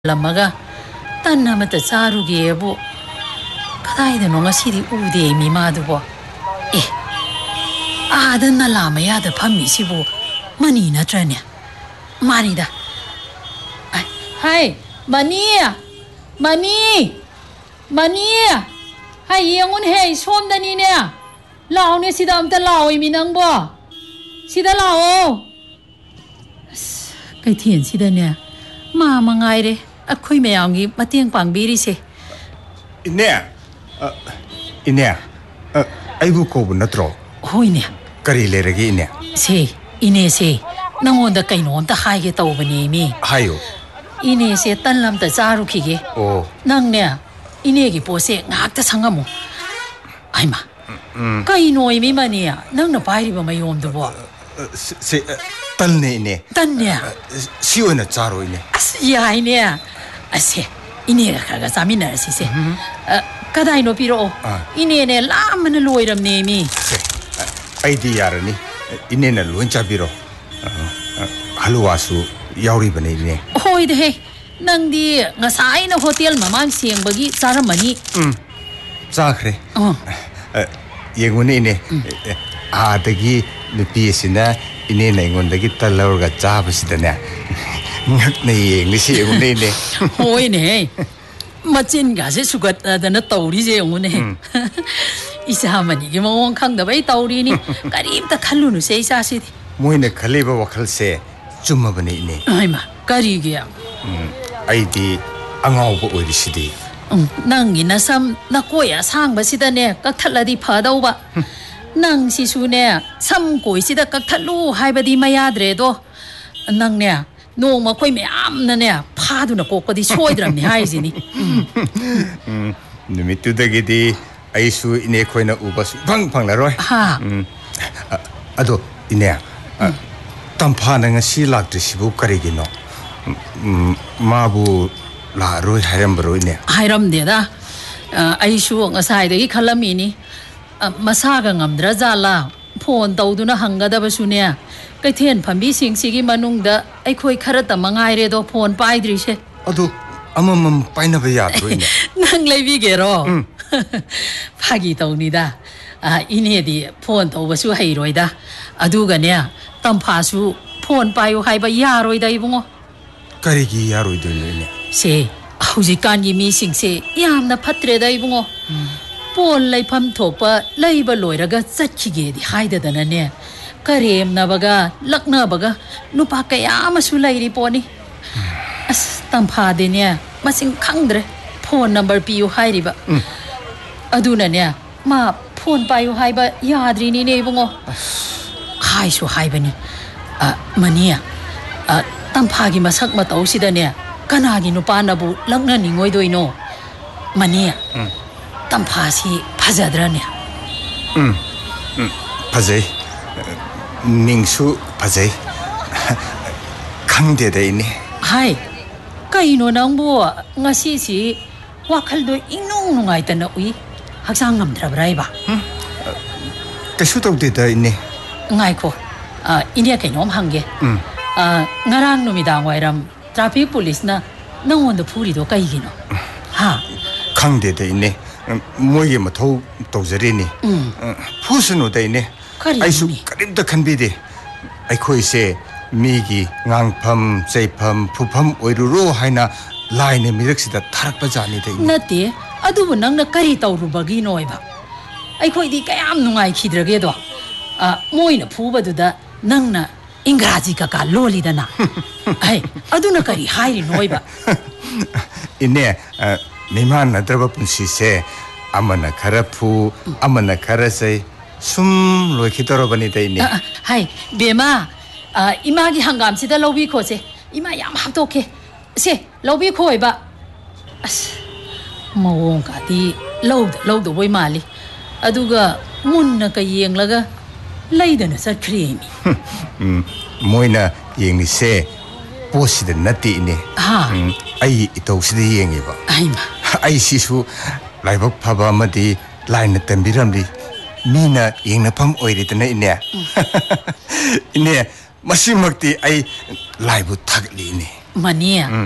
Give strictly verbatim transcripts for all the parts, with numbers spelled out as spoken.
Lamaga Tanna mata Sarugi abo Kadai no ngasi ude mi madubo eh adan na lama ya da phammi sibo mani na tranya mani da ai hai mani mani mani hai yangun hey som da ni ne lao ne sida amta lao mi nang bo sida lao kai thien sida ne ma ma ngai re akhoi mayam gi mateng pangbiri se ine ine aibu ko bu natro hoine kari leregi ine se ine se nangonda kaino amta haige tawbani mi hayo ine se tanlam ta charu khige oh nang ne ine gi pose ngakta sangamu aima kaino mi mani nang na pairi ba mayom do bo se talne ine tanne si ona charo ine as yai ne ase ine ka ga samina si se kadai no piro ine ne lamna loiram ne mi se aidi yarani ine na loncha biro halwasu yauri bane ne hoi de he nang di ngasai na hotel mamang siang bagi saramani um zakhre oh yengune ine adagi nupi sina ine na ngondagi talawga chabasidane ngak ne yeng si yengune ine hoi ne machin ga se sugat dana tawri je ngune isa mani gi mawang khang da bai tawri ni karim ta khallu nu se isa si moine khaliba wakhal se chumma bane ine ai ma kari ge aidi angau bo ori sidi nang gi na sam na koya sang ba sida ne ka thaladi phadau ba nang si su ne sam koi sida ka thalu hai ba di mayadre do nang ne no ma koi me am na ne phadu na ko ko di soidram ni hai jini numitu dagi di aisu ine khoina ubas phang phang la roi ha ado ine tampa na ngasi lakti sibu karigino mabu la roi haram bro ine hairam de da aisu ngasai dagi khalami ni masaga ngamdra jala phone tawduna hangada basune kaithen phambi singsigi manungda aikhoi khara ta mangai re do phone paidri se adu amamam paina ba ya bro ine nang leibi gero phagi tawni da ine di phone tawbasu hairoi da aduga ne tampha su phone payu haiba yaroi da ibungo karigi yaroi do ne se haujikan gi mi singse yamna phatre da ibungo pon laifam thopa laiba loiraga chachige di haida dana ne karem na baga lakna baga nupa kaya amasu lairi poni as tampha de ne masing khangdre phone number piu hairiba aduna ne ma phone payu haiba yadri ni ne bungo hai su haibani a mania a tampha gi masak ma tau sida ne kana gi nupa na bu lakna ni ngoi doino mania tampha si phajadrane um um phajai ningsu phajai khangde de ine hai kaino nangbo ngasi si wakhal do inung nungai ta na ui haksang ngamdra brai ba kasu tau de da ine ngai ko a india kainom hange um a ngarang numidang wairam traffic police na nangon do phuri do kai gino ha khangde de ine moye mathau tawjari ni phusunu de ine aisu karimta khanbi de aikhoi se migi ngangpham cheipham phufam oiruro haina laine miraksida tharakpa jani de nate adubu nangna kari tawrubagi noiba aikhoi di kayam nungai khidrage do a moina phubadu da nangna ingraji ka ka loli dana ai aduna kari hairi noiba ine Niman nadraba punsi se amana kharapu amana kharasai sum loikitoro bani dai ni hai bema ima gi hangam sida lobi kho se ima yam haptoke se lobi khoi ba as mawong ka di lod lod do boi mali aduga munna ka yenglaga leidana sakhri mi moina yengni se posida nati ni ha ai itosida yengi ba ai ma ai sisu laibok phaba amadi line tambiramli mina yengna pham oiritana ine ine masimakti ai laibu thagli ni mania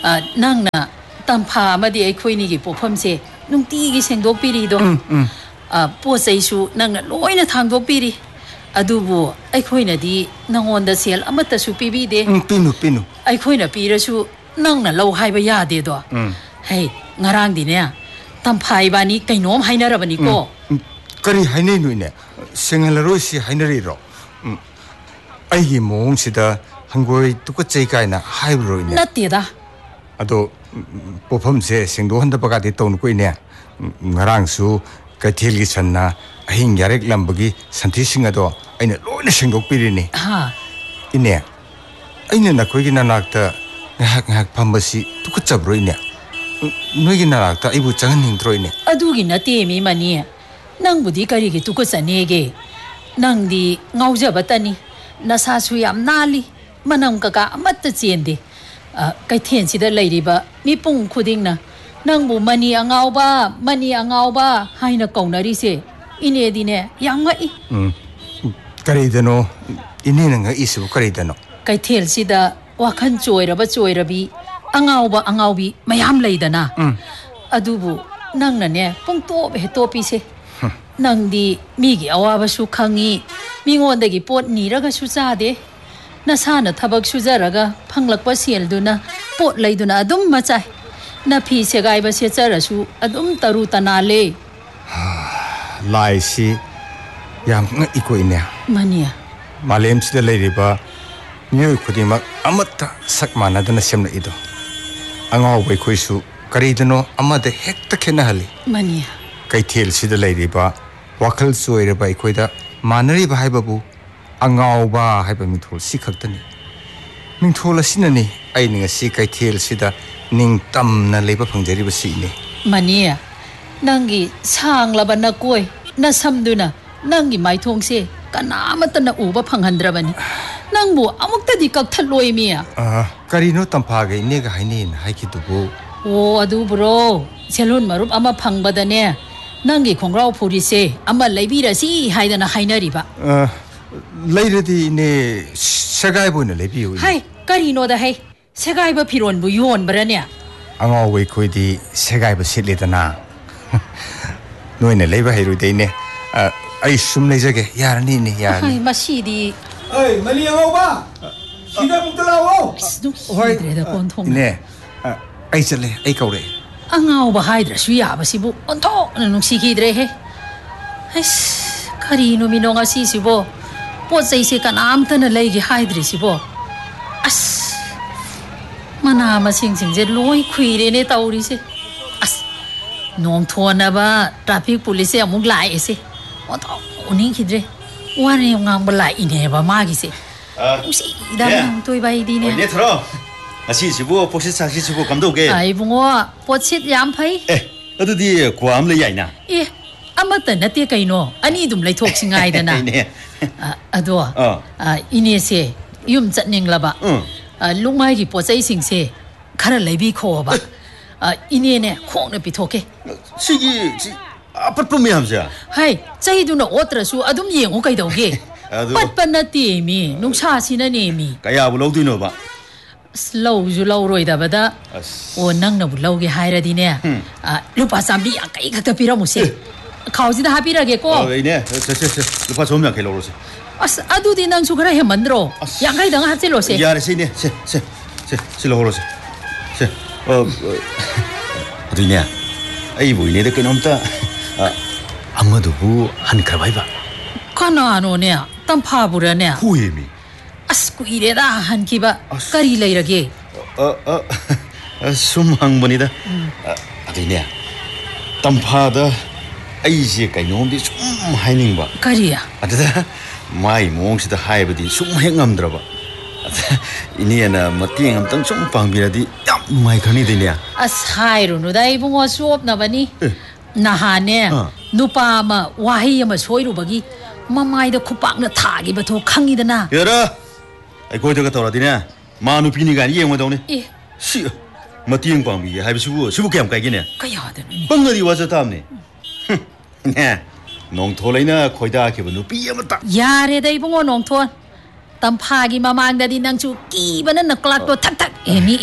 นั่งน่ะตำพามาดีไอ้คุยนี่กี่ปวดพมเสนุ่งตีกี่เสียงดอกปีรีดปวดใจชูนั่งน่ะลอยน่ะทางดอกปีรีอะดูบัวไอ้คุยน่ะดีนางวันเดเสียลอมาตะชูปีบีเดปีนุปีนุไอ้คุยน่ะปีระชูนั่งน่ะเราให้ไปยาเดียวเฮ้ยงารางดีเนี่ยตำพายบานี้ไก่น้อมให้น่ารับันนี้ก็ก็รีให้นี่หนุ่ยเนี่ยเสียงละรู้สิให้นารีรอไอ้หิมงสิดาฮังกวยตุกใจกันนะให้บริเนี่ยนัดเดียดาอะดูพอผมเสียเสียงดูฮันตปากาติตรงกุยเนี่ยงารางสูกะเทลกิชันนะหิงยาเร็กลำบกีสันติสิงห์ตัวไอ้เนี่ยล้วนเสียงดอกปีรีนี่ฮะอินเนี่ยไอ้เนี่ยนักคุยกินนักตะงักงักพัมบสิตุกจับรอยเนี่ยนุ้ยกินนักตะไอ้บุจังหิงตรอยเนี่ยอะดูกินนัดเตมีมันเนี่ยนั่งบุดีการีกิตุกสันเนเกนั่งดีเงาจะบัตนี่น่าสาสุยามนาลีมันนั่งกะกะมัดตะเจียนดีอ่ะไก่เทียนสิได้เลยดีบะมีปุ่งคุดิ้งนะนั่งบุมันนี่อ่างเอาบ้ามันนี่อ่างเอาบ้าให้นักกองนารีเสอินเอดีเนี่ยยังไงอืมกระไรเดโนอินนี่นั่งอิสุกระไรเดโนไก่เทียนสิดาว่าขันช่วยระบช่วยระบีอ่างเอาบ้าอ่างเอาบีไม่ยามเลยดนะอืมอะดูบุนั่งนั่นเนี่ยปุ่งโตไปเหตุปีเสนั่งดีมีกี่อวาบสุขังงี้มีงอนเด็กปวดหนีระกสุจ้าเดน่าซานะทับกสุจ้าระกพังลักปัสเซียลดูนะปวดเลยดูนะอดุมมาใจน่าพี่เสกายบัสเซียจ้าระสุอดุมตารูตานาเลลายสิยามงั้นอีกคนเนี่ยมันเนี่ยมาเลมสิเดเลยรีบะมิวคุดีมาอมตะสักมานาดันเสียมเลยอีดอ่างเอาไปคุยสุกรีดโนอมตะเฮกตะเข็นฮัลลีมันเนี่ยไก่เทียลสิเดเลยรีบะวัคลสวยระบายคุยดะมานารีบะให้บับูอ่างเอาบ้าให้บัมิทุลสิขัดตันนี่มิงทุลสินันนี่ไอ้หนึ่งสิไก่เทียลสิดะนิ่งตั้มนั่นเลยบะพังเจริบสินี่มันเนี่ยนั่งกี่ช่างละบันนักกวยน่าซ้ำดูนะนั่งกี่ไม้ทงเสกันน้ำมันตันอูบะพังหันดระบันนี่นั่งบัวอามุกตะดีกักทะลอยมีอ่ะอ่าการิโนตัมพาเกนี่ก็ให้นี่ให้คิดดูบูโอ้อดูบรอเชลุนมารุปอามาพังบัดเนี่ยนั่งกี่ของเราพูดิเซอามาเลยบีระสิให้ดนะให้นารีบะเออเลยระดีเนี่ยเสกายบุญเลยพี่อยู่ให้การิโนดะให้เสกายบะพิรอนบุยอนบระเนี่ยอ่างเอาไว้คุยดีเสกายบะสิเลตนาหน่วยเนี่ยเลยบะให้รู้ได้เนี่ยเออไอ้ซุ่มเลยจะแกยานี่เนี่ยยานี่มาสีดีเอ้ยมาเลี้ยงเอาบ้าสีดำมุกตะลาวเอาโอ้ยเดี๋ยวคนทงเนี่ยไอ้เจเลยไอ้เกาเลยอ่างเอาบะให้เดี๋ยวสุยาบะสิบุอันโตนั่นนุ่งสีกีเดรเฮเฮ้ยคารีนุมินองอาศิสิบุปวดใจเสกันอามตันเลยกี่ให้เดี๋ยวสิบุอัสมันอามาสิงสิงจะลอยคุยเรเนตาอุริสิอัสน้องทวนนะบ้าทราฟิกพุลิสอามุกไล่เอสิอันโตอุนิคิดเรวันนี้งานบลายอินเฮบามากิสิอุสิดำน้ำตัวใบดีเนี่ยเนี่ยทรออาชีพสิบุพวกสิสักสิบุกำดูเกไอ้บุ้งว่าปวดชิดยามไพเอ๊ะแล้วดูดีความเลยใหญ่นะเอ๊ะอามาแต่นัดเตี้ยไก่โนอันนี้ดุมเลยทกสิงไงเดนะเนี่ยอ่ะอะดัวอ่ะอินเนเซ่ยุ่มจัดยังละบะอ่ะลุงไม่กี่ปวดใจสิงเซ่ข้าเลยบีโคบะอ่ะอินเนเนี่ยโคงเนี่ยปิดทกเกสิกี่สิอ่ะปัดปุ่มยังสิอ่ะให้ใจดูนะโอตระสูอะดุมยังโอไก่ดอกเกปัดปันนัดเตี้ยมีนุ่งชาสินะเนี่ยมีกายาบุลดูโนบะ slow จุลาวรอยดาบดาโอ้นั่งนับลาวเกหายระดีเนี่ยอ่ะลูกภาษาบีอ่ะไก่ขัดปีรามุเซ่เขาสิดาฮาปีระเกโก้เอ้ยเนี่ยเซ่เซ่เซ่ลูกภาษาไม่อยากให้เรารู้สิอ่ะอะดูดีนั่งสุขอะไรให้มันรอยังไงดังฮับเซโลเซ่ยาเลยสิเนี่ยเซ่เซ่เซ่เซ่เรารู้สิเซ่เอออะดูเนี่ยไอ้บุญเนี่ยเด็กน้องตาอ่ะอามาดูบุฮันคาร์ไวบะขนาดโน่เนี่ยตั้มพาบุระเนี่ยคู่เอมีอัสกุยเรดาฮันคิบะกะรีเลยระเกเออเออซุ่มหังบันนี่ดะอะดูเนี่ยตั้มพาดะไอ้เจ้าไก่น้องดิซุ่มให้นิ่งบะกะรีอะอะดูดะไม่มองสิดะให้บดีซุ่มให้งามดระบะอินี่นะมาเตียงงามตั้งซุ่มปังบีระดียับไม่คันนี้ดิเนี่ยอัสไฮรุนุได้บุ้งว่าชอบนะบันนี่นาฮานเนี่ยนุปามาวาฮียมาช่วยรูบกี้มาไม่ได้คุปักเนี่ยถ่ายกี่ประตูขังอีเดนะเยอะไอ้คนจะกระตัวอะไรเนี่ยมานุปีนี่กันยังไม่ตรงนี่สิมาเตียงปังบีให้ไปสู้สู้แกมไก่กินเนี่ยก็ยอดเลยปังเงินดีว่าจะทำเนี่ยเนี่ยน้องทวนเลยนะคอยด่าเกี่ยวกับนุปียังไม่ตัดยาเรได้พวกน้องทวนตั้มพากีมามังได้ดินังชูกีบันนั่นนักลักตัวทักทักเอ็มนี่เอ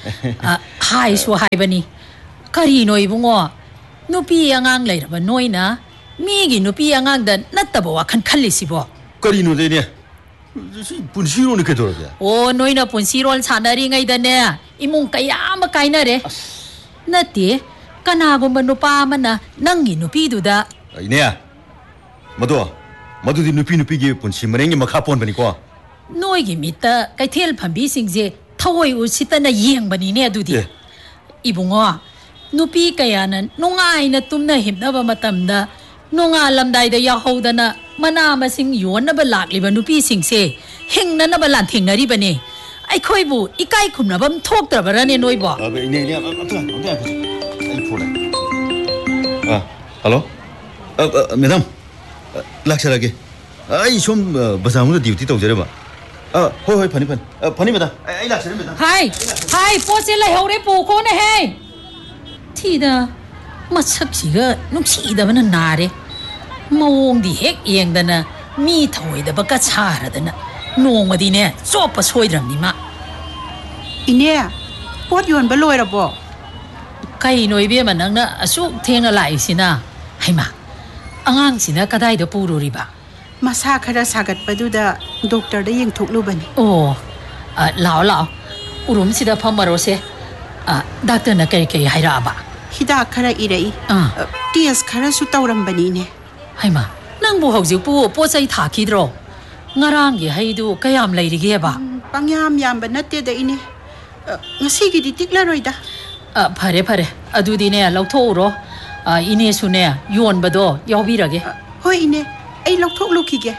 hai su hai bani kari noi bungo nupi angang lai ba noi na mi gi nupi angang da nattaba wa khan khalli sibo kari no de ne punsi ro ne ke dor ya o noi na punsi rol sanari ngai da ne imung kaya ma kaina re nati kana gumba nupa mana nangi nupi du da ine madu madu di nupi nupi gi punsi mareng gi makha pon bani ko noi gi mita kai thel phambi sing je thawai u sitana yeng bani ne du di ibungo nupi kaya na nungai na tumna himna ba matamda nunga lamdai da ya hodana mana masing yon na ba lakli ba nupi sing se hingna na ba lan thingnari bani ai khoi bu ikai khumna bam thok tra ba ne noi ba abe ine ine amta amta ai phone ah hello madam lakshara ge ai som bazam da duty tau jare ba ah hoi hoi phani phan phani madam ai lakshara madam hai hai po se lai hore pu ko ne he thi da masak si ga nung si da bana nare mawong di hek yeng da na mi thoi da ba ka chara da na nong ma di ne chop pa soi dram ni ma ine pot yon ba loi ra bo kai noi be ma nang na asuk theng a lai sina hai ma angang sina kadai da pu ro ri ba masa khara sagat padu da doctor da yeng thuk lu bani oh lao lao urum sida phamaro se doctor na kai kai hai ra ba hida khara irai ts khara su tawram bani ne hai ma nang bu hauji pu po sai tha ki dro ngarang gi hai du kayam lai ri ge ba pangyam yam ba natte da ine ngasi gi di tikla roi da phare phare adu di ne lau tho ro ine su ne yon ba do yaw bi ra ge hoi ine ai lok thok lu ki ge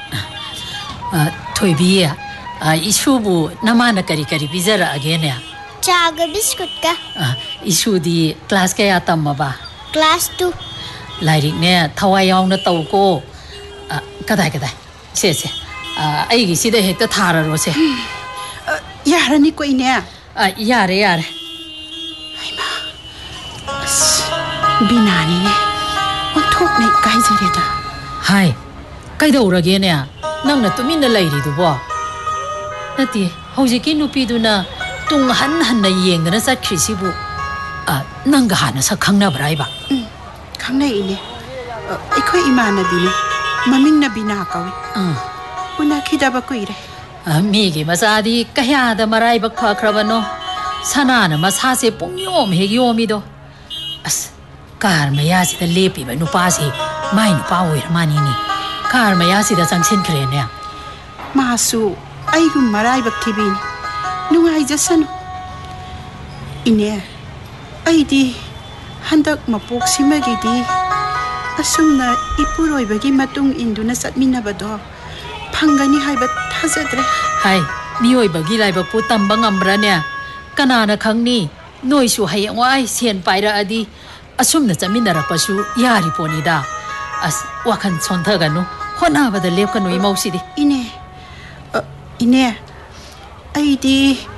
thoi bi ya isu bu nama na kari kari bizara age ne chaga biscuit ka isu di class ka ya tam ba class two lairik ne thawai yaw na tau ko kadai kadai se se ai gi si da hekta thara ro se yara ni ko ine yare yare ai ma binani ne on thok nei kai jare da hai kai da ura ge ne nang na tumin na lairi du bo nati hauji ki nupi du na tung han han na yeng na sa khisi bu nang ga hana sa khang na brai ba khang nei ine ai khoi imana bi ne maming na bina kawi una khida ba kuire mi gi masa di kahya da marai ba kha khra ba no sana na masa se pungyom he yomi do as kar maya si da lepi ba nu pa si mai nu pa oi mani ni kar maya si da changsin khre ne masu ai gum marai ba thibi ni nungai jasanu ine ai di handak mapok simagi di asumna ipuroi bagi matung induna satmina ba do phangani hai ba thajadre hai mioi bagi lai ba pu tamba ngamra ne kana na khangni noi su hai ngwai sen paira adi asumna chamina ra pasu yari poni da as wakhan chontha ganu hona ba da lep kanoi mausi di ine ine ai di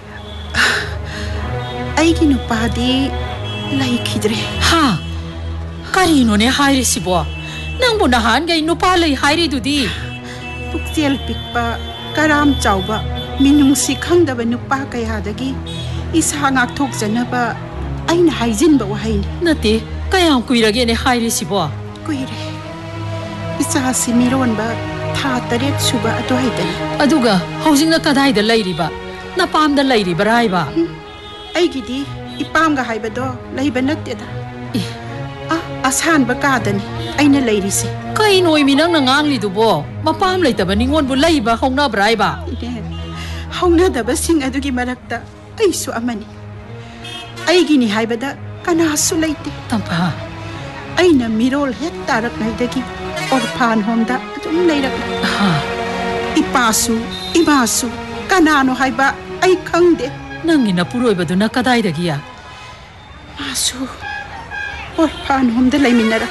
ai gi nu pa di lai khidre ha kari no ne hairi sibo nang bu na han gai nu pa lai hairi du di pukjel pikpa karam chawba minung si khangdaba nupa kaya dagi isa ngak thok janaba aina haijin ba wahai nate kayam kuirage ne hairi sibo kuire isa simiron ba tha taret suba atu haidani aduga housing na kadai da lairi ba na pam da lairi barai ba ai gidi ipam ga haiba do laiba natte da a asan ba ka dani aina lairi se kai noi mi nang ngang li du bo mapam lai ta ba ningon bu lai ba hongna brai ba hongna da ba sing adugi marakta ai su amani ai gini haiba da kana su laite tampa aina mirol het tarak nai dagi or phan homda adum leirak ha ipasu imasu kanano haiba ai khangde nangi na puroi ba du na kadai da giya asu or phan homda laiminara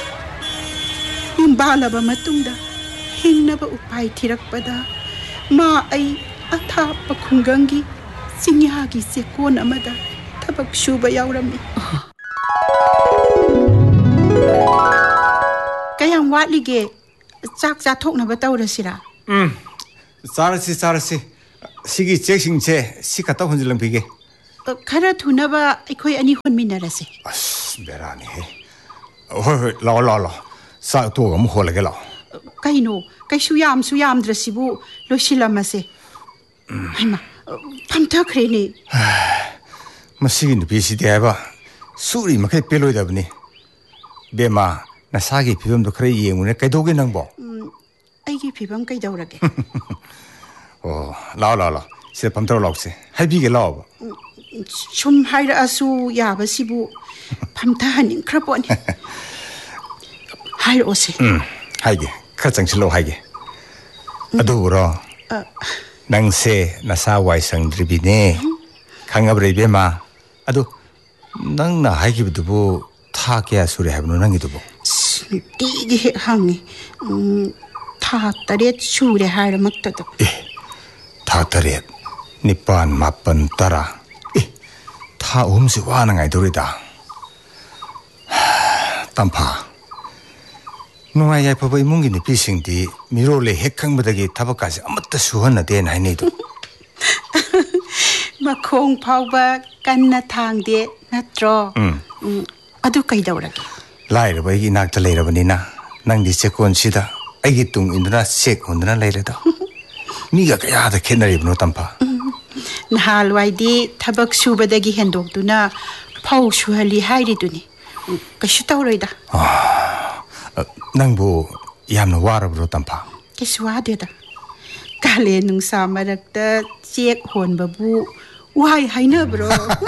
imbala ba matungda hingna ba upai thirak pada ma ai atha pa khungangi singya gi sekon amada thabak shuba yaurami kayang watlige chak cha thokna ba tawrasira um sarasi sarasi sigi check sing che si khata hunjilam phige ขณะทุนนะว่าไอ้คุยอันนี้คนมีนาระสิเบรานี่เฮ้เฮ้ยรอรอรอสักตัวก็มุขเลยกันหรอไก่โน่ไก่สุยามสุยามดรสิบุลุชิลามาสิไอ้มาพัมเท่าเครนี่มาสิ่งนี้พิเศษอะไรบ้างสุริมาแค่เปลือยดับนี่เบมาน่าสักกี่พิมพ์ตัวใครยังงูเนี่ยใครดูกันนังบ่ไอ้กี่พิมพ์ใครดูระเกโอ้รอรอรอเสียพัมเท่าหลอกสิให้พี่กันรอบ่ชุมให้ละสูยาบสิบุพัมท่านี่ครับวันนี้ให้โอสิอืมให้กี่ข้าจังชิโลให้กี่อะดูรอนังเสน่าสาวไว้สังดริบิเน่ขังอับเรย์เบมาอะดูนังน่าให้กี่บุตรบุท่าแก่สุริยะบุญนังกี่ตัวบุดีกี่หังนี่ท่าตะเรียดสุริยะให้ละมักตะตัวเอ๊ะท่าตะเรียดนิพพานมาปันตระเอ๊ะท่าอุ้มสิว่านังไงดูริตาตั้มผานุ่งไอ้ยัยพอไปมุ่งกินพิสิงดีมีโรเล่เฮกขังบัดกี้ทับกัสอมตะสุวรรณเดนให้นี่ดูมาคงพาวบะกันนาทางเดนัดรออืมอะดูใครดาวรักไล่ระบายกินักทะเลระบันนี้นะนั่งดิเชคอนสิดาไอ้กิตุงอินทราเชคคนนั้นไล่ระดามีกะยาตะเข็นอะไรบโนตัมพาน่าลอยดีทับกสูบดกี้เห็นดอกดูนะพาวชัวลีให้ดิดูนี่ก็ชุดเอาเลยดานั่งบูยามนวารบโนตัมพาแกสวาเดียดกาเลนุงสามารักตะเช็คหอนบบูวายให้เนบรอ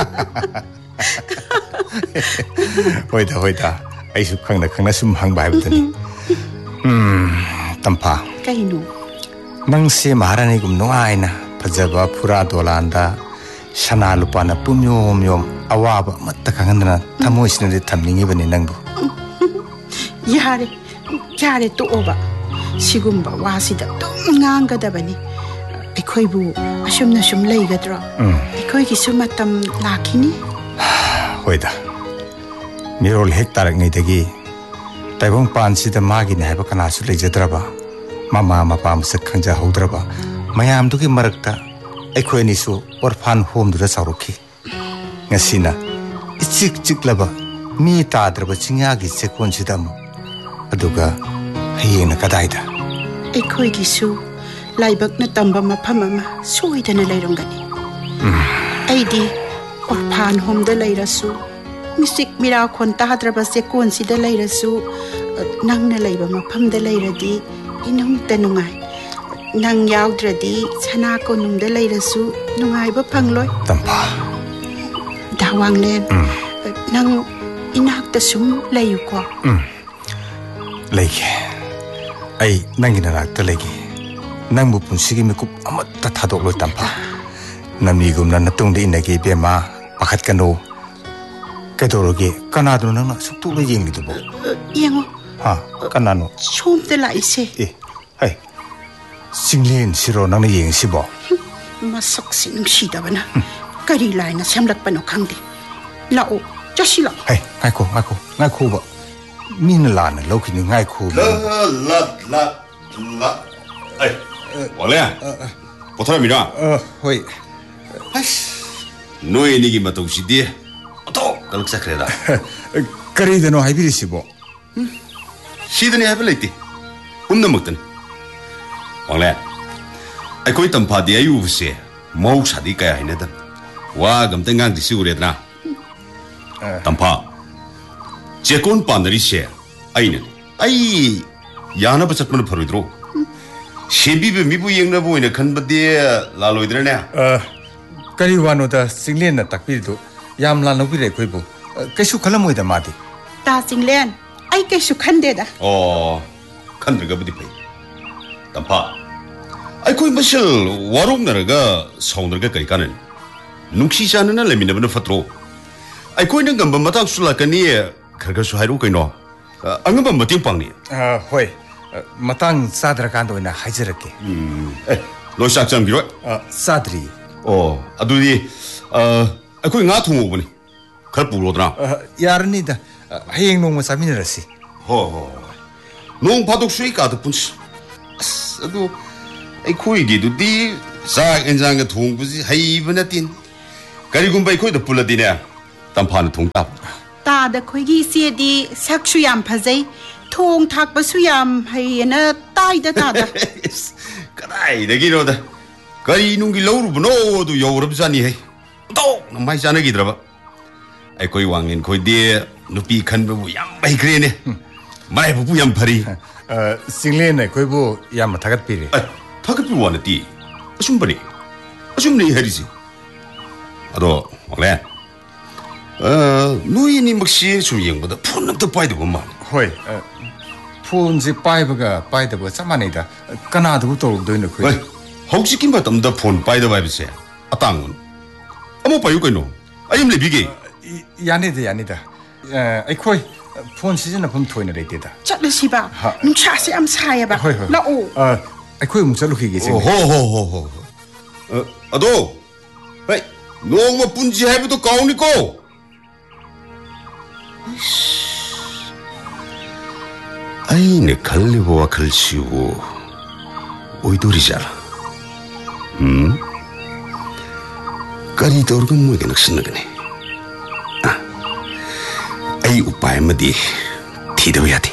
โอ้ยตาโอ้ยตาไอ้สุขังนักขังนักสุ่มหังใบแบบนี้อืมตัมพาไก่หนูนังเสียมารานีกุมน้อยนะพัจจาพุราโดลันดาชนะลุปานะปุ่มโยมโยมอาวาบมัตตะขังนั้นนะทำมวยสินเดทำนิ่งบันนี้นังบุยาเรยาเรตัวอบะสิกุมบะวาสิดะตุ้งงานกันดะบันนี้ไอ้คุยบูอาชุมนะชุมเลยกันดรอไอ้คุยกิสุมาตำลาคินี่โอ้ยตามีโรลเฮกตาร์กไงตะกี้แต่บางปานสิดะมากินให้พวกนาสุเลยจะดราบะมามามาปามสักขังจะหูดราบะมายามตุกิมารักตาไอ้คุยนิสุอร์ฟันโฮมดูแลสาวรุกีงั้นสินะอิจิกจิกละบะมีตาดราบะชิงยากิเซคอนสิดะมอดูกะให้ยังนักได้ดาไอ้คุยกิสุไล่บักนัตตัมบมาพม่ามาสวยแต่ในไล่รงกันนี่ไอ้ดีอดผ่านโฮมได้ไล่รัสูมิสิกมิราคนตาตระบะเสกุนสิได้ไล่รัสูนั่งในไล่บักมาพม่าได้ไล่ระดีอินุ่งแต่นุ่งไงนั่งยาวระดีชนะคนนุ่งได้ไล่รัสูนุ่งไงบ่พังลอยตัมพาดาวังเล่นนั่งอินักตะซุมไล่อยู่กว่าไล่แค่ไอ้นั่งกินอะไรตะไล่แค่นั่งบุปผสิกิมีกุบอมตะทัดอกลอยตัมพานามีกุมนั้นตรงที่นักเก็บมาปักขัดกันโอแกตัวเราเก็กันนาตัวนั้นสุดทุเลยยิงลิตุบยังฮะกันนาโนชมแต่ไหลเสเอ๊ะเฮ้ยสิงเลนสิโรนังนี่ยิงสิบ่มาสักสิ่งสิดาบนะกะดีไลน์นะสำหรับปนคังดิลาโอจะสิละเฮ้ยง่ายคู่ง่ายคู่ง่ายคู่บ่มีนลานเราคิดง่ายคู่ละละละละเอ้ย王亮不太明白呃会哎侬你个嘛东西的我到跟个啥来的可以的喏还比的是不嗯是的呢还不来的我们没得王亮ไอ้คนตั้มพาดีอายุเสียมองสัตว์ที่แก่ให้เนี่ยตั้งว่ากำลังงานที่สิวเลยนะตั้มพาเจ้าคนปานนี้เสียไอ้เนี่ยไอ้ยานาประจัดมันพอรู้ตัวเชบีเบมีผู้ยังน่ะบุญเนี่ยขันบัดเดียลาลอยเดรเนี่ยเออก็รีวานุตาสิงเลนน่ะตักปีดูยามลานนกุเรคุยบุแกสุขละมวยแต่มาดิตาสิงเลนไอ้แกสุขันเด็ดอ่ะอ๋อขันเรื่องบัดดีไปตั้มพาไอ้คุยมาเชลวารุงน่ะก็สองนึงก็ไกลกันนุ่งชีจานั่นแหละมีน่ะเป็นฟัตโรไอ้คุยนั่งกันบัมมาตั้งสุลากันนี่เขาก็สุให้รู้กันเนาะอันนั้นบัมมาติ้งปังนี่อ่าเฮ้ยมาตั้งซาดรากันตัวน่ะให้เจอกันอืมเอ๊ะรถชักจังกี่ร้อยอ่าซาดรีโอ้อะดูดิเอ่อไอ้คุยงาทุ่งอุบนี่เขาปูรถนะเอ่อยาร์นี่ด่ะให้ยังนุ่งมาสามีนรัสิโอ้โหนุ่งพัดดุกสุยกัดปุ่นอะดูไอ้คุยกี่ดูดิซากเอ็นจังกับทุ่งปุ่นให้บันติน ꯀꯔꯤꯒꯨꯝꯕ ꯑꯩꯈꯣꯏꯗ ꯄꯨꯜꯂꯗꯤꯅꯦ ꯇꯝꯐꯥꯅ ꯊꯣꯡ ꯇꯥꯕ ꯇꯥꯗ ꯑꯩꯈꯣꯏꯒꯤ ꯏꯆꯦꯗꯤ ꯁꯛꯁꯨ ꯌꯥꯝ ꯐꯖꯩ ꯊꯣꯡ ꯊꯥꯛꯄꯁꯨ ꯌꯥꯝ ꯍꯩꯌꯦꯅ ꯇꯥꯏꯗ ꯇꯥꯗ ꯀꯗꯥꯏꯗꯒꯤꯅꯣꯗ ꯀꯔꯤ ꯅꯨꯡꯒꯤ ꯂꯧꯔꯨꯕꯅꯣ ꯑꯗꯨ ꯌꯧꯔꯕꯖꯥꯠꯅꯤꯍꯦ ꯑꯣꯟꯊꯣꯛꯅ ꯃꯥꯏ ꯆꯥꯅꯈꯤꯗ꯭ꯔꯕ ꯑꯩꯈꯣꯏ ꯋꯥꯡꯉꯦꯟ ꯈꯣꯏꯗꯤ ꯅꯨꯄꯤ ꯈꯟꯕꯕꯨ ꯌꯥꯝ ꯍꯩꯈ꯭ꯔꯦꯅꯦ ꯃꯔꯥꯏꯕꯛꯄꯨ ꯌꯥꯝ ꯐꯔꯤ ꯆꯤꯡꯂꯦꯟ ꯑꯩꯈꯣꯏꯕꯨ ꯌꯥꯝꯅ ꯊꯥꯒꯠꯄꯤꯔꯤ ꯊꯥꯒꯠꯄꯤꯕ ꯋꯥ ꯅꯠꯇꯦ ꯑꯁꯨꯝꯕꯅꯤ ꯑꯁꯨꯝꯅꯤ ꯍꯥꯏꯔꯤꯁꯤ ꯑꯗꯣ ꯋꯥꯡꯂꯦꯟ ꯅꯣꯏ ꯑꯅꯤꯃꯛꯁꯤ ꯁꯨꯝ ꯌꯦꯡꯕꯗ ꯐꯣꯟ ꯑꯝꯇ ꯄꯥꯏꯗꯕ ꯃꯥꯜꯂꯦ ꯍꯣꯏ ꯐꯣꯟꯁꯦ ꯄꯥꯏꯕꯒ ꯄꯥꯏꯗꯕꯒ ꯆꯞ ꯃꯥꯟꯅꯩꯗ ꯀꯅꯥꯗꯕꯨ ꯇꯧꯔꯨꯗꯣꯏꯅꯣ ꯑꯩꯈꯣꯏ ꯍꯧꯖꯤꯛꯀꯤ ꯃꯇꯝꯗ ꯐꯣꯟ ꯄꯥꯏꯗꯕ ꯍꯥꯏꯕꯁꯦ ꯑꯇꯥꯡꯕꯅꯤ ꯑꯃ ꯄꯥꯏꯌꯨ ꯀꯩꯅꯣ ꯑꯩ ꯑꯃ ꯂꯩꯕꯤꯒꯦ ꯌꯥꯅꯤꯗ ꯌꯥꯅꯤꯗ ꯑꯩꯈꯣꯏ ꯐꯣꯟ ꯁꯤꯖꯤꯟꯅꯐꯝ ꯊꯣꯏꯅ ꯂꯩꯇꯦꯗ ꯆꯠꯂꯁꯤꯕ ꯅꯨꯡꯁꯥꯁꯦ ꯌꯥꯝ ꯁꯥꯏꯌꯦꯕ ꯍꯣꯏ ꯍꯣꯏ ꯂꯥꯛꯑꯣ ꯑꯩꯈꯣꯏ ꯑꯃꯨꯛ ꯆꯠꯂꯨꯈꯤꯒꯦ ꯍꯣ ꯍꯣ ꯍꯣ ꯍꯣ ꯑꯗꯣ ꯍꯣꯏ ꯅꯣꯡꯃ ꯄꯨꯟꯁꯤ ꯍꯥꯏꯕꯗꯣ ꯀꯥꯎꯅꯤꯀꯣ ꯑꯩꯅ ꯈꯜꯂꯤꯕ ꯋꯥꯈꯜꯁꯤꯕꯨ ꯑꯣꯏꯗꯣꯔꯤꯖꯥꯠꯂꯥ ꯎꯝ ꯀꯔꯤ ꯇꯧꯔꯒ ꯃꯣꯏꯒ ꯅꯛꯁꯤꯟꯅꯒꯅꯤ ꯑꯩ ꯎꯄꯥꯏ ꯑꯃꯗꯤ ꯊꯤꯗꯕ ꯌꯥꯗꯦ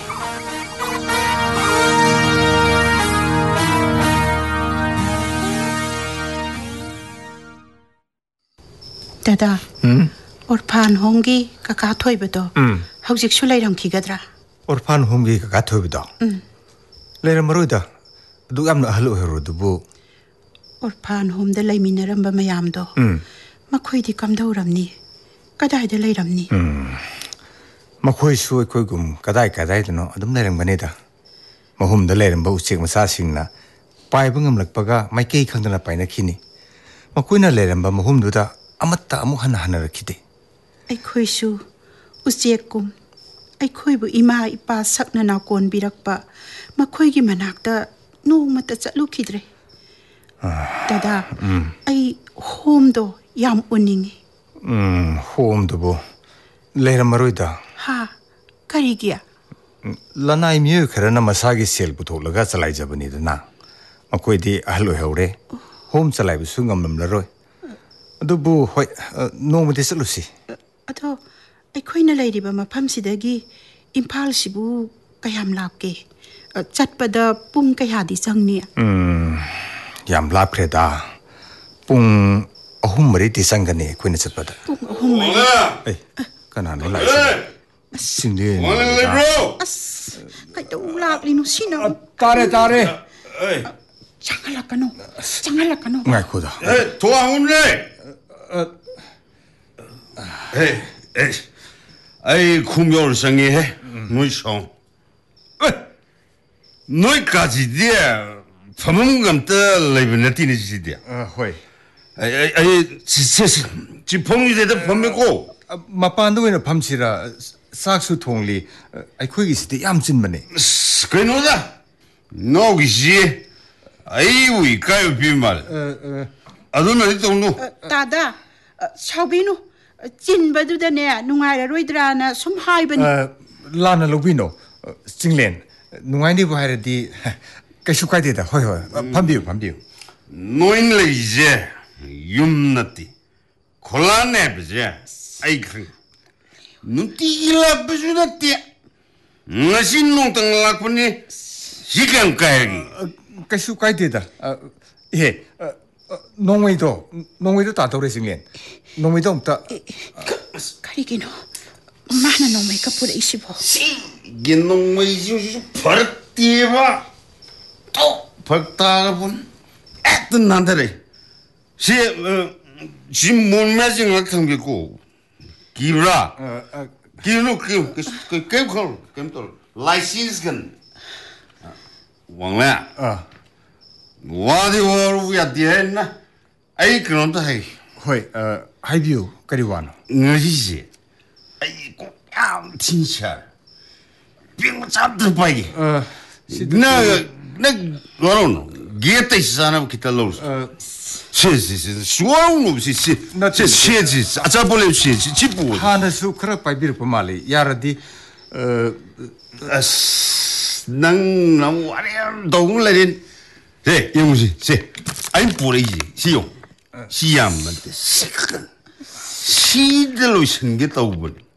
ꯗꯥꯗꯥ ꯑꯣꯔꯐꯥꯟ ꯍꯣꯝꯒꯤ ꯀꯀꯥ ꯊꯣꯏꯕꯗꯣ ꯍꯧꯖꯤꯛꯁꯨ ꯂꯩꯔꯝꯈꯤꯒꯗ꯭ꯔꯥ ꯑꯣꯔꯐꯥꯟ ꯍꯣꯝꯒꯤ ꯀꯀꯥ ꯊꯣꯏꯕꯗꯣ ꯂꯩꯔꯝꯃꯔꯣꯏꯗ ꯑꯗꯨꯛ ꯌꯥꯝꯅ ꯑꯍꯜ ꯑꯣꯏꯍꯧꯔꯗꯨꯕꯨ ꯑꯣꯔꯐꯥꯟ ꯍꯣꯝꯗ ꯂꯩꯃꯤꯟꯅꯔꯝꯕ ꯃꯌꯥꯝꯗꯣ ꯃꯈꯣꯏꯗꯤ ꯀꯝꯗꯧꯔꯝꯅꯤ ꯀꯗꯥꯏꯗ ꯂꯩꯔꯝꯅꯤ ꯃꯈꯣꯏꯁꯨ ꯑꯩꯈꯣꯏꯒꯨꯝ ꯀꯗꯥꯏ ꯀꯗꯥꯏꯗꯅꯣ ꯑꯗꯨꯝ ꯂꯩꯔꯝꯒꯅꯤꯗ ꯃꯍꯨꯝꯗ ꯂꯩꯔꯝꯕ ꯎꯆꯦꯛ ꯃꯆꯥꯁꯤꯡꯅ ꯄꯥꯏꯕ ꯉꯝꯂꯛꯄꯒ ꯃꯥꯏꯀꯩ ꯈꯪꯗꯅ ꯄꯥꯏꯅꯈꯤꯅꯤ ꯃꯈꯣꯏꯅ ꯂꯩꯔꯝꯕ ꯃꯍꯨꯝꯗꯨꯗ ꯑꯃꯠꯇ ꯑꯃꯨꯛ ꯍꯟꯅ ꯍꯟꯅꯔꯛꯈꯤꯗꯦ ꯑꯩꯈꯣꯏꯁꯨ ꯎꯆꯦꯛꯀꯨꯝ ꯑꯩꯈꯣꯏꯕꯨ ꯏꯃꯥ ꯏꯄꯥ ꯁꯛꯅ ꯅꯥꯀꯣꯟꯕꯤꯔꯛꯄ ꯃꯈꯣꯏꯒꯤ ꯃꯅꯥꯛꯇ ꯅꯣꯡꯃꯇ ꯆꯠꯂꯨꯈꯤꯗ꯭ꯔꯦ ꯗꯥꯗꯥ ꯑꯩ ꯍꯣꯝꯗꯣ ꯌꯥꯝ ꯎꯅꯤꯡꯉꯤ ꯍꯣꯝꯗꯨꯕꯨ ꯂꯩꯔꯝꯃꯔꯣꯏꯗ ꯍꯥ ꯀꯔꯤꯒꯤ ꯂꯅꯥꯏ ꯃꯤꯑꯣꯏ ꯈꯔꯅ ꯃꯁꯥꯒꯤ ꯁꯦꯜ ꯄꯨꯊꯣꯛꯂꯒ ꯆꯂꯥꯏꯖꯕꯅꯤꯗꯅ ꯃꯈꯣꯏꯗꯤ ꯑꯍꯜ ꯑꯣꯏꯍꯧꯔꯦ ꯍꯣꯝ ꯆꯂꯥꯏꯕꯁꯨ ꯉꯝꯂꯝꯂꯔꯣꯏ ꯑꯗꯨꯕꯨ ꯍꯣꯏ ꯅꯣꯡꯃꯗꯤ ꯆꯠꯂꯨꯁꯤ ꯑꯗꯣ ꯑꯩꯈꯣꯏꯅ ꯂꯩꯔꯤꯕ ꯃꯐꯝꯁꯤꯗꯒꯤ ꯏꯝꯐꯥꯜꯁꯤꯕꯨ ꯀꯌꯥꯝ ꯂꯥꯞꯀꯦ ꯆꯠꯄꯗ ꯄꯨꯡ ꯀꯌꯥꯗꯤ ꯆꯪꯅꯤ ꯌꯥꯝ ꯂꯥꯞꯈ꯭ꯔꯦꯗ ꯄꯨꯡ ꯑꯍꯨꯝ ꯃꯔꯤꯗꯤ ꯆꯪꯒꯅꯤ ꯑꯩꯈꯣꯏꯅ ꯆꯠꯄꯗ ꯄꯨꯡ ꯑꯍꯨꯝ ꯃꯔꯤ ꯑꯩ ꯀꯅꯥꯅꯣ ꯂꯥꯛꯏꯁꯦ ꯑꯁ ꯀꯩꯗꯧ ꯂꯥꯛꯂꯤꯅꯣ ꯁꯤꯅ ꯇꯥꯔꯦ ꯇꯥꯔꯦ ꯆꯪꯍꯜꯂꯛꯀꯅꯣ ꯆꯪꯍꯜꯂꯛꯀꯅꯣ ꯉꯥꯏꯈꯣꯗ ꯊꯣꯡꯉꯨꯅꯦ ꯑꯩ ꯈꯨꯝ ꯌꯧꯔ ꯆꯪꯉꯦꯍꯦ ꯅꯣꯏ ꯁꯥꯎ ꯅꯣꯏ ꯀꯥꯁꯤꯗꯤ ꯐꯃꯨꯡ ꯑꯝꯇ ꯂꯩꯕ ꯅꯠꯇꯦꯅꯦ ꯁꯤꯗꯤ ꯍꯣꯏ ꯑꯩ ꯁꯤ ꯐꯃꯨꯡꯁꯤꯗ ꯐꯝꯃꯦꯀꯣ ꯃꯄꯥꯟꯗ ꯑꯣꯏꯅ ꯐꯝꯁꯤꯔ ꯆꯥꯛꯁꯨ ꯊꯣꯡꯂꯤ ꯑꯩꯈꯣꯏꯒꯤꯁꯤꯗꯤ ꯌꯥꯝ ꯆꯤꯟꯕꯅꯦ ꯀꯩꯅꯣꯗ ꯅꯣꯒꯤꯁꯤ ꯑꯩꯕꯨ ꯏꯀꯥꯏꯕ ꯄꯤꯕ ꯃꯥꯜꯂꯦ ꯑꯗꯨꯅꯗꯤ ꯇꯧꯅꯨ ꯇꯥꯗ ꯁꯥꯎꯕꯤꯅꯨ ꯆꯤꯟꯕꯗꯨꯗꯅꯦ ꯅꯨꯡꯉꯥꯏꯔꯔꯣꯏꯗ꯭ꯔꯥꯅ ꯁꯨꯝ ꯍꯥꯏꯕꯅꯤ ꯂꯥꯟꯅ ꯂꯧꯕꯤꯅꯣ ꯆꯤꯡꯂꯦꯟ ꯅꯨꯡꯉꯥꯏꯅꯤꯕꯨ ꯍꯥꯏꯔꯗꯤ ꯀꯩꯁꯨ ꯀꯥꯏꯗꯦꯗ ꯍꯣꯏ ꯍꯣꯏ ꯐꯝꯕꯤꯌꯨ ꯐꯝꯕꯤꯌꯨ ꯅꯣꯏꯅ ꯂꯩꯔꯤꯁꯦ ꯌꯨꯝ ꯅꯠꯇꯦ ꯈꯣꯂꯥꯟ ꯍꯥꯏꯕꯁꯦ ꯑꯩ ꯈꯪꯉꯦ ꯅꯨꯡꯇꯤꯒꯤ ꯂꯥꯛꯄꯁꯨ ꯅꯠꯇꯦ ꯉꯁꯤ ꯅꯣꯡꯇꯪ ꯂꯥꯛꯄꯅꯤ ꯁꯤ ꯀꯌꯥꯝ ꯀꯥꯏꯔꯒꯦ ꯀꯩꯁꯨ ꯀꯥꯏꯗꯦꯗ ꯏꯍꯦ ꯅꯣꯡꯃꯩꯗꯣ ꯅꯣꯡꯃꯩꯗꯣ ꯇꯥꯗꯧꯔꯦ ꯆꯤꯡꯂꯦꯟ ꯅꯣꯡꯃꯩꯗꯣ ꯑꯝꯇ ꯀꯔꯤꯒꯤꯅꯣ ꯃꯥꯅ ꯅꯣꯡꯃꯩ ꯀ ꯄꯨꯔꯛꯏꯁꯤꯕꯣ ꯁꯤꯒꯤ ꯅꯣꯡꯃꯩꯁꯤꯁꯨ ꯐꯔꯛꯇꯦꯕ ꯐꯔꯛ ꯇꯥꯔꯕꯅꯤ ꯍꯦꯛꯇ ꯅꯥꯟꯊꯔꯛꯏ ꯁꯤ ꯁꯤ ꯃꯣꯟ ꯃꯌꯥꯁꯤ ꯉꯥꯛ ꯊꯝꯒꯦꯀꯣ ꯀꯤꯕ꯭ꯔꯥ ꯀꯤꯔꯨꯅꯨ ꯀꯤꯌꯨ ꯀꯩꯝ ꯈꯜꯂꯨ ꯀꯩꯝ ꯇꯧꯔꯣ ꯂꯥꯏꯁꯦꯟꯁꯀꯟ ꯋꯥꯡꯂꯦ ꯋꯥꯗꯤ ꯋꯥꯔꯨꯕ ꯌꯥꯗꯦ ꯍꯥꯏꯅ ꯑꯩ ꯀꯩꯅꯣꯝꯇ ꯍꯥꯏ ꯍꯣꯏ ꯍꯥꯏꯕꯤꯌꯨ ꯀꯔꯤ ꯋꯥꯅꯣ ꯉꯁꯤꯁꯦ ꯑꯩ ꯀꯣꯛ ꯌꯥꯝ ꯊꯤꯅ ꯁꯥꯔꯦ ꯕꯦꯡ ꯃꯆꯥ ꯑꯝꯇ ꯄꯥꯏꯒꯦ ꯅꯪ ꯅꯪ ꯋꯥꯔꯧꯅꯨ ꯒꯦꯠꯇꯩ ꯆꯥꯅꯕ ꯈꯤꯇ ꯂꯧꯔꯨꯁꯤ ꯁꯤ ꯁꯤ ꯁꯤ ꯁꯨꯋꯥꯎꯅꯨ ꯁꯤ ꯁꯤ ꯁꯤ ꯁꯤ ꯑꯆꯥꯄꯣꯠ ꯂꯩꯕ ꯁꯤ ꯁꯤ ꯁꯤ ꯄꯨ ꯍꯥꯟꯅꯁꯨ ꯈꯔ ꯄꯥꯏꯕꯤꯔꯛꯄ ꯃꯥꯜꯂꯤ ꯌꯥꯔꯗꯤ ꯑꯁ ꯅꯪ ꯅꯪ ꯋꯥꯔꯤ ꯌꯥꯝ ꯇꯧꯕ ꯂꯩꯔꯦ ꯁꯦ ꯌꯦꯡꯉꯨꯁꯤ ꯁꯦ ꯑꯩꯅ ꯄꯨꯔꯛꯏꯁꯤ ꯁꯤ ꯌꯦꯡꯉꯨ ꯁꯤ ꯌꯥꯝ ꯅꯠꯇꯦ ꯁꯤ ꯈꯛꯇ 시들로 신게 떠오군.